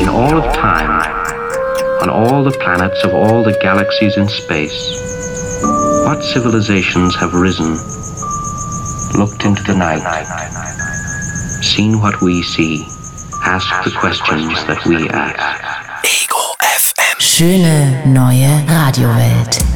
In all of time, on all the planets of all the galaxies in space, what civilizations have risen, looked into the night, seen what we see, asked the questions that we ask? Ego FM. Schöne neue Radiowelt.